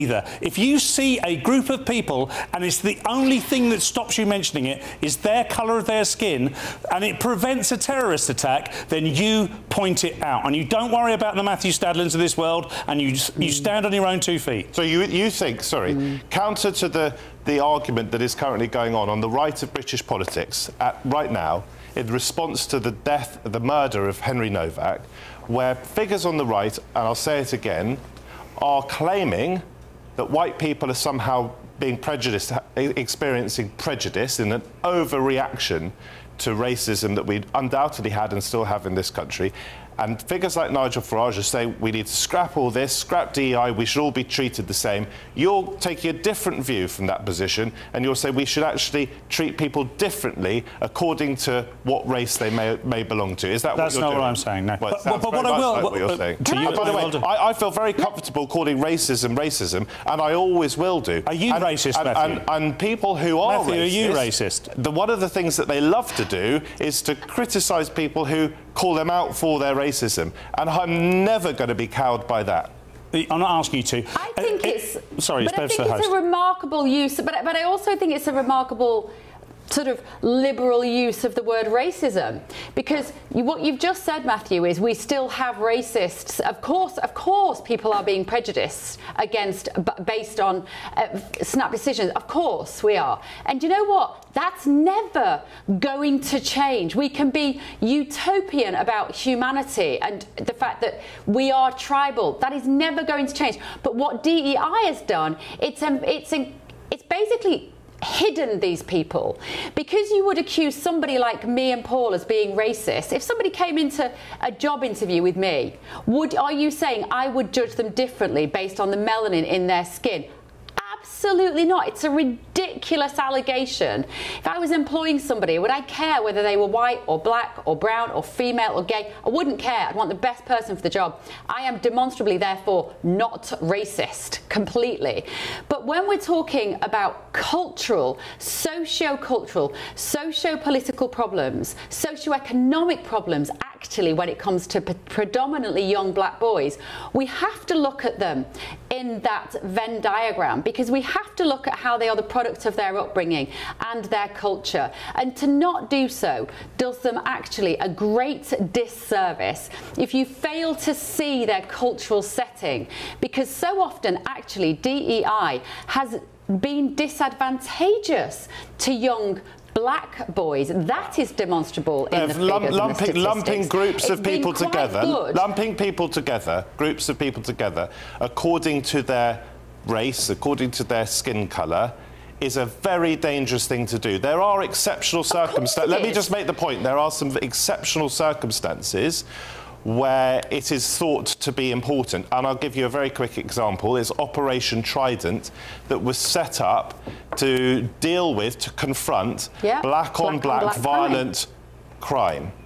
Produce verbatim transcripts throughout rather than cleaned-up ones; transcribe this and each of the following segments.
either. If you see a group of people and it's the only thing that stops you mentioning it is their colour of their skin and it prevents a terrorist attack, then you point it out and you don't worry about the Matthew Stadlins of this world and you mm. you stand on your own two feet. So you you think, sorry, mm. counter to the the argument that is currently going on on the right of British politics at right now in response to the death, the murder of Henry Novak, where figures on the right, and I'll say it again, are claiming that white people are somehow being prejudiced, experiencing prejudice in an overreaction to racism that we undoubtedly had and still have in this country. And figures like Nigel Farage are saying we need to scrap all this, scrap D E I, we should all be treated the same. You're taking a different view from that position, and you're saying we should actually treat people differently according to what race they may, may belong to. Is that That's what you're doing? That's not what I'm saying, no. Well, but, but, but what I will... Like what, what you're but, saying. To you, by the way, I, I feel very comfortable calling racism racism, and I always will do. Are you and, racist, and, Matthew? And, and people who are Matthew, racist... are you racist? The, one of the things that they love to do is to criticise people who call them out for their racism. And I'm never going to be cowed by that. I'm not asking you to. I think uh, it's... It, sorry, but I think it's host. a remarkable use, but, but I also think it's a remarkable sort of liberal use of the word racism, because you, what you've just said, Matthew, is we still have racists. Of course, of course, people are being prejudiced against based on uh, snap decisions. Of course, we are. And you know what? That's never going to change. We can be utopian about humanity and the fact that we are tribal. That is never going to change. But what D E I has done, it's um, it's it's basically hidden these people, because you would accuse somebody like me and Paul as being racist. If somebody came into a job interview with me, would are you saying I would judge them differently based on the melanin in their skin? Absolutely not. It's a ridiculous allegation. If I was employing somebody, would I care whether they were white or black or brown or female or gay? I wouldn't care. I'd want the best person for the job. I am demonstrably, therefore, not racist completely. But when we're talking about cultural, socio-cultural, socio-political problems, socio-economic problems, actually, when it comes to predominantly young black boys, we have to look at them in that Venn diagram, because we have to look at how they are the product of their upbringing and their culture. And to not do so does them actually a great disservice if you fail to see their cultural setting, because so often actually D E I has been disadvantageous to young black boys. That is demonstrable in the lump, figures lumping, and the lumping groups it's of people together, good. lumping people together, groups of people together, according to their race, according to their skin colour, is a very dangerous thing to do. There are exceptional circumstances. Let me just make the point. There are some exceptional circumstances where it is thought to be important. And I'll give you a very quick example. It's Operation Trident, that was set up to deal with, to confront yeah. black-on-black black violent crime. crime.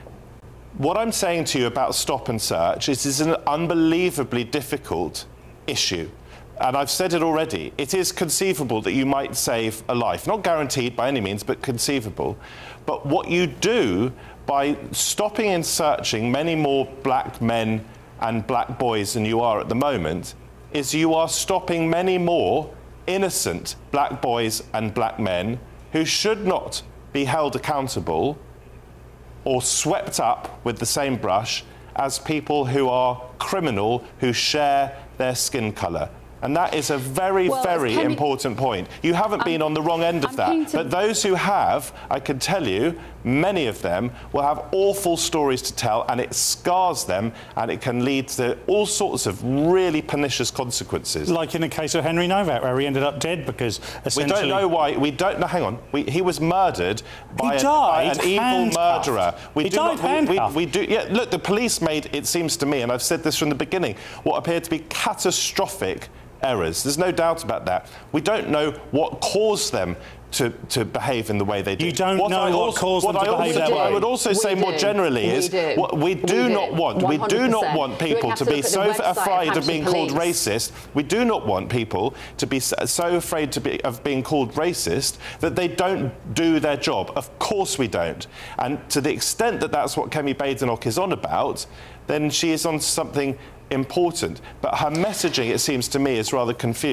What I'm saying to you about stop and search is it's an unbelievably difficult issue. And I've said it already, it is conceivable that you might save a life. Not guaranteed by any means, but conceivable. But what you do by stopping and searching many more black men and black boys than you are at the moment, is you are stopping many more innocent black boys and black men who should not be held accountable or swept up with the same brush as people who are criminal, who share their skin colour. And that is a very, well, very important point. You haven't I'm, been on the wrong end of I'm that. But those who have, I can tell you, many of them will have awful stories to tell, and it scars them, and it can lead to all sorts of really pernicious consequences. Like in the case of Henry Novak, where he ended up dead because essentially... We don't know why. We don't know. Hang on. We, he was murdered by, he a, died by an evil murderer. We he do died not, handcuffed. we, we, we do. Yeah. Look, the police made, it seems to me, and I've said this from the beginning, what appeared to be catastrophic errors. There's no doubt about that. We don't know what caused them to, to behave in the way they did. You don't what know I what also, caused what them to I behave also, that way. What I would also we say do. more generally we is do. what we do we not do. want. We do not want people to be so afraid of being called racist. We do not want people to be so afraid to be, of being called racist that they don't do their job. Of course we don't. And to the extent that that's what Kemi Badenoch is on about, then she is on something important. But her messaging, it seems to me, is rather confused.